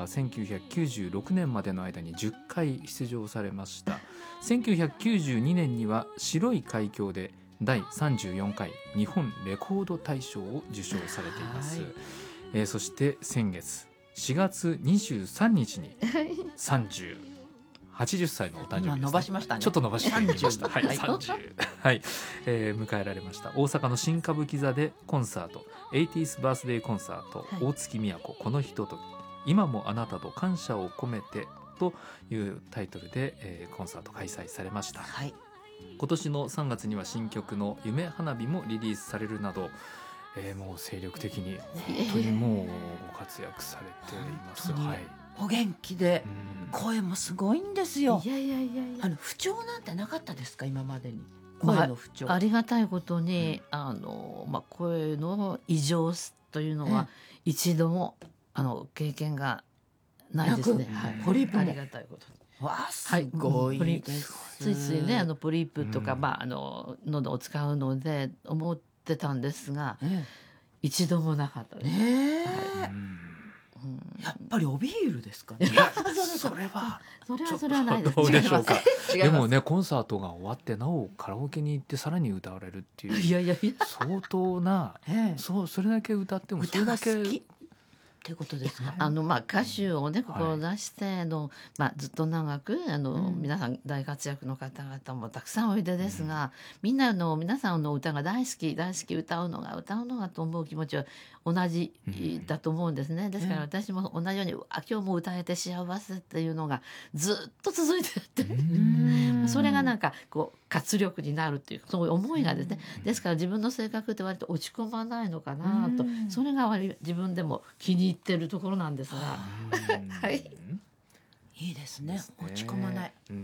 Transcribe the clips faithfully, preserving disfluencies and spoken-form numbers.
がせんきゅうひゃくきゅうじゅうろくねんまでの間にじゅっかい出場されました。せんきゅうひゃくきゅうじゅうにねんには白い海峡でだいさんじゅうよんかい日本レコード大賞を受賞されています、えー、そして先月しがつにじゅうさんにちにさんじゅうはちじゅっさいのお誕生日です、ね、 伸ばしましたね。 ちょっと伸ばしてみましたはい、さんじゅう、はいえー、迎えられました。大阪の新歌舞伎座でコンサート エイティース バースデーコンサート、はい、大月みやここのひととき今もあなたと感謝を込めてというタイトルで、えー、コンサート開催されました、はい、今年のさんがつには新曲の夢花火もリリースされるなど、えー、もう精力的に本当にもうご活躍されています、はい、 お元気で声もすごいんですよ。 いやいやいやいや、 あの不調なんてなかったですか今までに。声の不調、 まあ、ありがたいことに、うん、あのまあ、声の異常というのは一度も、ええ、あの経験がないですね、はい、 ポリープもありがたいことに。 わあすごいです、 はい、ついついねあのポリープとか、うんまあ、あの喉を使うので思ってたんですが、ええ、一度もなかったです、えーはいうん、やっぱりおビールですかね。 それはそれはそれはないです。 どうでしょうか。でもねコンサートが終わってなおカラオケに行ってさらに歌われるっていういやいやいや相当な、ええ、そうそれだけ歌ってもそれだけってことですか。 あのまあ歌手をね志して、はい、あのまあずっと長くあの、うん、皆さん大活躍の方々もたくさんおいでですが、うん、みんなの皆さんの歌が大好き大好き歌うのが歌うのがと思う気持ちは同じだと思うんですね。ですから私も同じように、うん、あ今日も歌えて幸せっていうのがずっと続いてってそれがなんかこう活力になるっていうそういう思いがですね、ですから自分の性格って割と落ち込まないのかなと、それが割自分でも気に入ってるところなんですが、はい、 いいですね。落ち込まない、うん、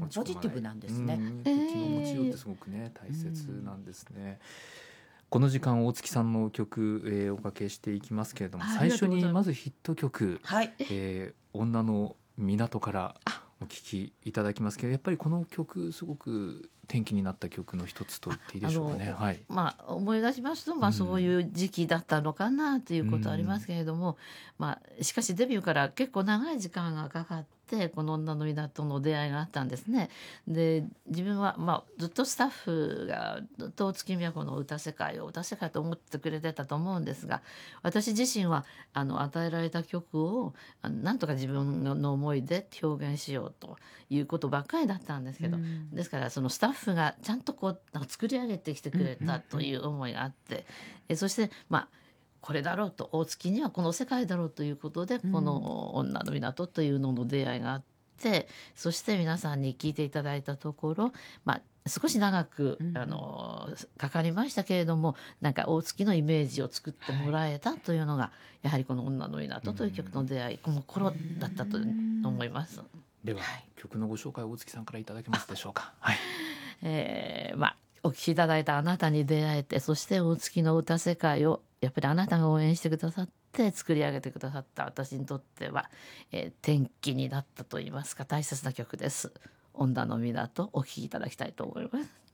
ポジティブなんですね。 気の持ちようってすごくね大切なんですね。この時間大月さんの曲、えー、おかけしていきますけれども、最初にまずヒット曲、はいえー、女の港からお聴きいただきますけど、やっぱりこの曲すごく転機になった曲の一つと言っていいでしょうかね。はい、 まあ、思い出しますと、まあ、そういう時期だったのかなということはありますけれども、うんまあ、しかしデビューから結構長い時間がかかってこの女の港の出会いがあったんですね。で自分は、まあ、ずっとスタッフがずっと大月みやこの歌世界を歌世界と思ってくれてたと思うんですが、私自身はあの与えられた曲をなんとか自分の思いで表現しようということばっかりだったんですけど、うん、ですからそのスタッフがちゃんとこうなんか作り上げてきてくれたという思いがあって、えそしてまあこれだろうと大月にはこの世界だろうということで、うん、この女の港というのの出会いがあって、そして皆さんに聞いていただいたところ、まあ少し長く、うん、あのかかりましたけれども、なんか大月のイメージを作ってもらえたというのが、はい、やはりこの女の港という曲の出会い、この頃だったと思います。 では、はい、曲のご紹介を大月さんからいただけますでしょうか。はいえーまあ、お聴きいただいたあなたに出会えて、そして大月の歌世界をやっぱりあなたが応援してくださって作り上げてくださった私にとっては、えー、転機になったといいますか大切な曲です。女の港お聴きいただきたいと思います。